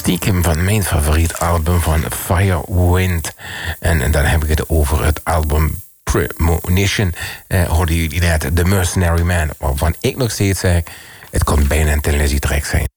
stiekem van mijn favoriet album van Firewind. En dan heb ik het over het album Premonition. Hoorden jullie net The Mercenary Man, waarvan ik nog steeds zeg, het kon bijna een Tin Lizzy track zijn.